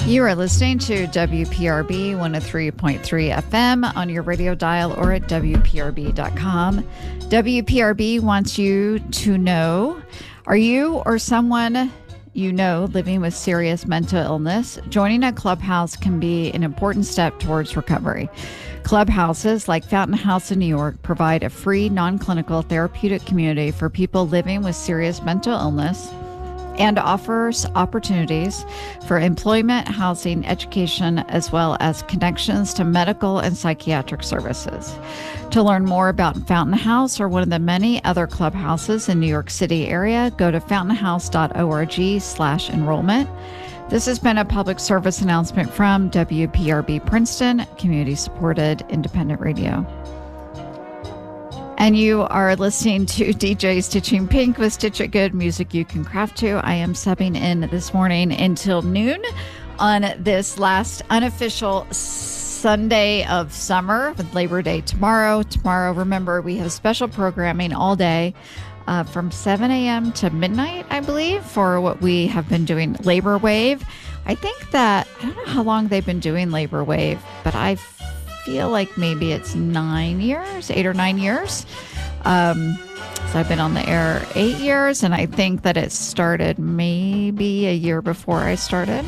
You are listening to WPRB 103.3 FM on your radio dial or at WPRB.com. WPRB wants you to know, are you or someone you know living with serious mental illness? Joining a clubhouse can be an important step towards recovery. Clubhouses like Fountain House in New York provide a free, non-clinical therapeutic community for people living with serious mental illness and offers opportunities for employment, housing, education, as well as connections to medical and psychiatric services. To learn more about Fountain House or one of the many other clubhouses in New York City area, go to fountainhouse.org/enrollment. This has been a public service announcement from WPRB Princeton, community-supported independent radio. And you are listening to DJ Stitching Pink with Stitch It Good, music you can craft to. I am subbing in this morning until noon on this last unofficial Sunday of summer with Labor Day tomorrow. Tomorrow, remember, we have special programming all day from 7 a.m. to midnight, I believe, for what we have been doing, Labor Wave. I think that, I don't know how long they've been doing Labor Wave, but I feel like maybe it's 8 or 9 years. So I've been on the air 8 years, and I think that it started maybe a year before I started.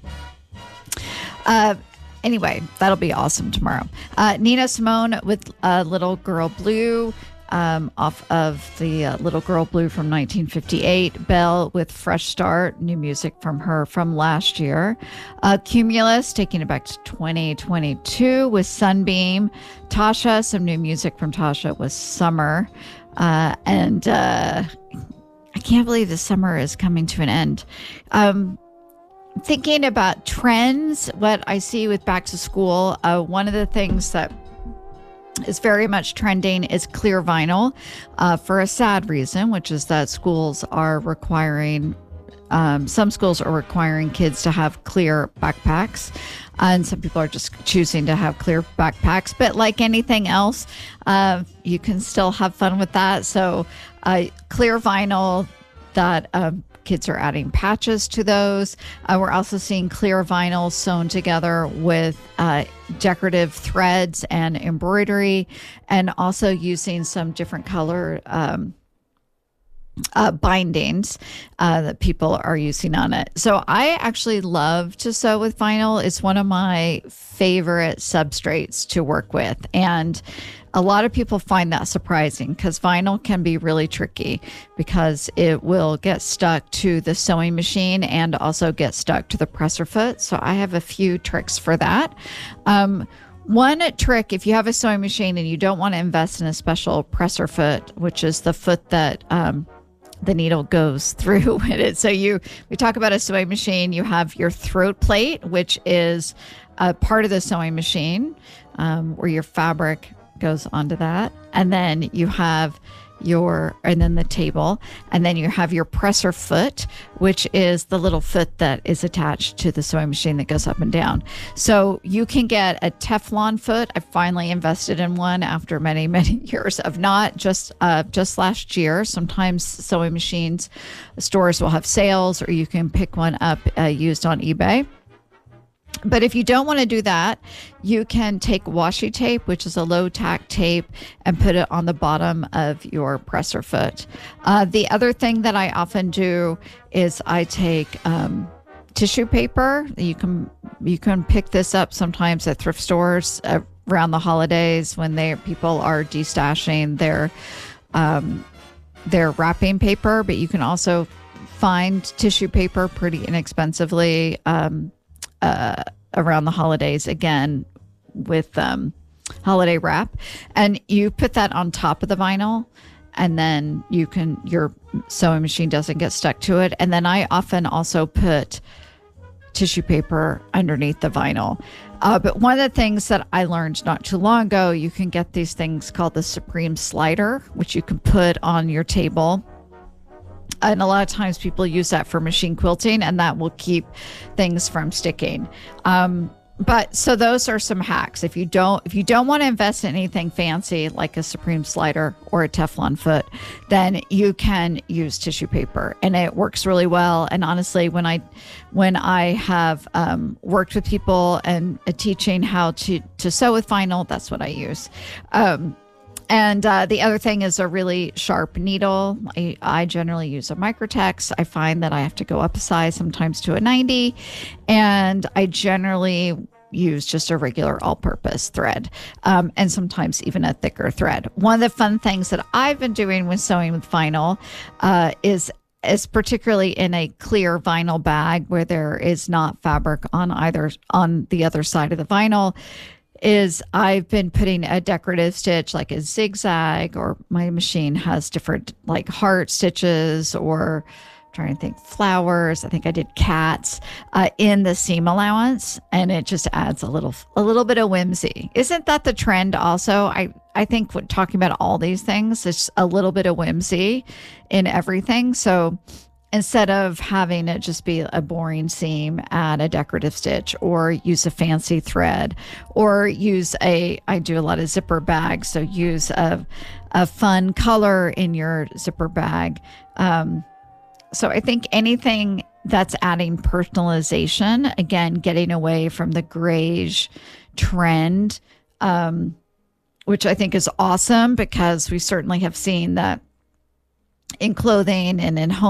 Anyway, that'll be awesome tomorrow. Nina Simone with Little Girl Blue, off of the Little Girl Blue from 1958. Belle with Fresh Start, new music from her from last year. Cumulus, taking it back to 2022 with Sunbeam. Tasha, some new music from Tasha with Summer. And I can't believe the summer is coming to an end. Thinking about trends, what I see with back to school, one of the things that is very much trending is clear vinyl for a sad reason, which is that schools are requiring, some schools are requiring kids to have clear backpacks, and some people are just choosing to have clear backpacks. But like anything else, you can still have fun with that. So clear vinyl that kids are adding patches to those. We're also seeing clear vinyl sewn together with decorative threads and embroidery, and also using some different color bindings that people are using on it. So I actually love to sew with vinyl. It's one of my favorite substrates to work with. And a lot of people find that surprising because vinyl can be really tricky because it will get stuck to the sewing machine and also get stuck to the presser foot. So I have a few tricks for that. One trick, if you have a sewing machine and you don't want to invest in a special presser foot, which is the foot that the needle goes through with it. So we talk about a sewing machine, you have your throat plate, which is a part of the sewing machine where your fabric goes onto that. And then you have and then the table, and then you have your presser foot, which is the little foot that is attached to the sewing machine that goes up and down. So you can get a Teflon foot. I finally invested in one after many, many years of not. Just last year. Sometimes sewing machines stores will have sales, or you can pick one up used on eBay. But if you don't want to do that, you can take washi tape, which is a low tack tape, and put it on the bottom of your presser foot. The other thing that I often do is I take tissue paper. You can pick this up sometimes at thrift stores around the holidays when people are destashing their wrapping paper. But you can also find tissue paper pretty inexpensively around the holidays, again, with holiday wrap. And you put that on top of the vinyl, and then your sewing machine doesn't get stuck to it. And then I often also put tissue paper underneath the vinyl. But one of the things that I learned not too long ago, you can get these things called the Supreme Slider, which you can put on your table. And a lot of times people use that for machine quilting, and that will keep things from sticking. But so those are some hacks. If you don't want to invest in anything fancy like a Supreme slider or a Teflon foot, then you can use tissue paper, and it works really well. And honestly, when I have worked with people and teaching how to sew with vinyl, that's what I use. And the other thing is a really sharp needle. I generally use a Microtex. I find that I have to go up a size, sometimes to a 90. And I generally use just a regular all-purpose thread, and sometimes even a thicker thread. One of the fun things that I've been doing when sewing with vinyl is particularly in a clear vinyl bag where there is not fabric on the other side of the vinyl, is I've been putting a decorative stitch like a zigzag, or my machine has different like heart stitches, or I'm trying to think, flowers. I think I did cats in the seam allowance, and it just adds a little bit of whimsy. Isn't that the trend also? I think when talking about all these things, it's a little bit of whimsy in everything. So instead of having it just be a boring seam, add a decorative stitch, or use a fancy thread, or I do a lot of zipper bags, so use a fun color in your zipper bag. So I think anything that's adding personalization, again, getting away from the grayish trend, which I think is awesome, because we certainly have seen that in clothing and in home